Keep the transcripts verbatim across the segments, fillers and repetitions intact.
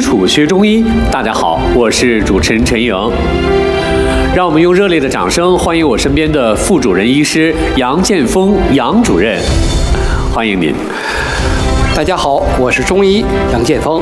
础学中医，大家好，我是主持人陈莹。让我们用热烈的掌声欢迎我身边的副主任医师杨建峰杨主任，欢迎您。 大家好，我是中医杨建峰。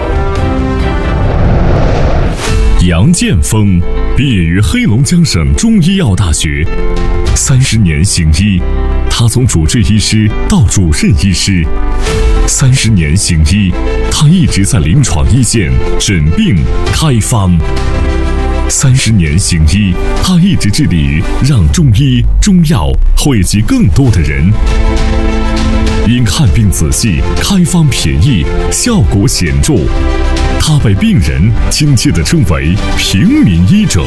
杨建峰毕业于黑龙江省中医药大学，三十年行医，他从主治医师到主任医师，三十年行医，他一直在临床一线诊病开方。三十年行医，他一直致力于让中医中药惠及更多的人。因看病仔细，开方便宜，效果显著，他被病人亲切地称为平民医者。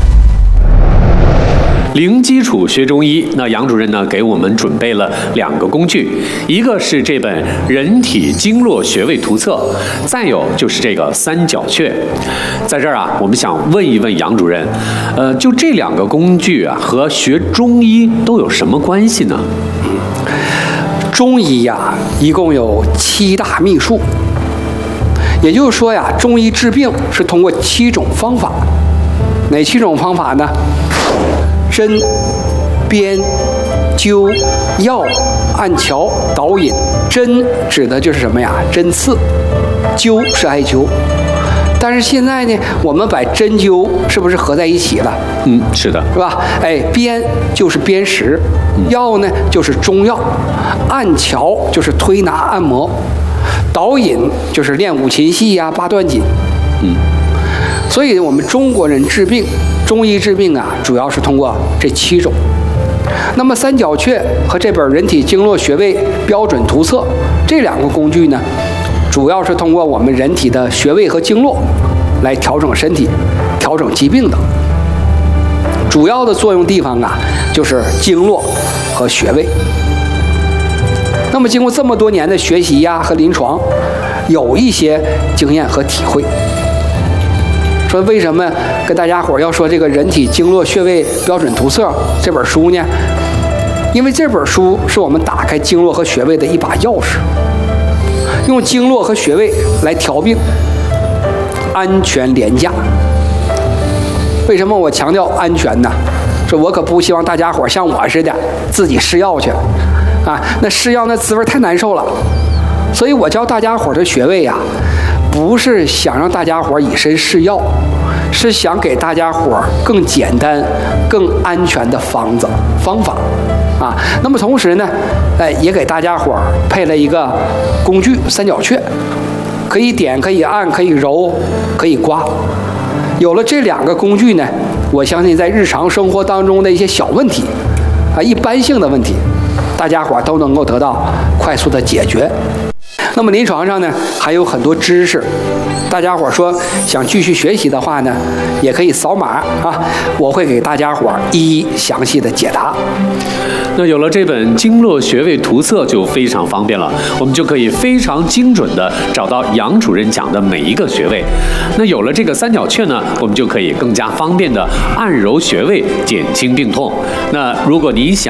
零基础学中医，那杨主任呢给我们准备了两个工具，一个是这本《人体经络穴位图册》，再有就是这个三角穴。在这儿啊，我们想问一问杨主任，呃，就这两个工具啊，和学中医都有什么关系呢？ 中医呀，一共有七大秘术，也就是说呀，中医治病是通过七种方法。哪七种方法呢？针、砭、灸、药、按跷、导引。针指的就是什么呀？针刺。灸是艾灸。但是现在呢，我们把针灸是不是合在一起了？ 嗯，是的， 是吧？哎，砭就是砭石，药呢就是中药，按跷就是推拿按摩，导引就是练五禽戏呀、八段锦。 嗯， 所以我们中国人治病，中医治病啊，主要是通过这七种。那么三角穴和这本《人体经络穴位标准图册》这两个工具呢，主要是通过我们人体的穴位和经络来调整身体、调整疾病的。主要的作用地方啊，就是经络和穴位。那么经过这么多年的学习呀、啊、和临床，有一些经验和体会。说为什么跟大家伙要说这个《人体经络穴位标准图册》这本书呢？因为这本书是我们打开经络和穴位的一把钥匙。用经络和穴位来调病，安全廉价。为什么我强调安全呢？说我可不希望大家伙像我似的自己试药去，啊，那试药那滋味太难受了。所以我教大家伙的穴位呀、啊，不是想让大家伙以身试药，是想给大家伙更简单、更安全的方子方法。啊，那么同时呢，哎，也给大家伙儿配了一个工具三角穴，可以点，可以按，可以揉，可以刮。有了这两个工具呢，我相信在日常生活当中的一些小问题，啊，一般性的问题，大家伙儿都能够得到快速的解决。那么临床上呢，还有很多知识，大家伙说想继续学习的话呢，也可以扫码啊，我会给大家伙一一详细的解答。 那有了这本经络穴位图册就非常方便了，我们就可以非常精准的找到杨主任讲的每一个穴位。那有了这个三角穴呢，我们就可以更加方便的按揉穴位，减轻病痛。那如果你想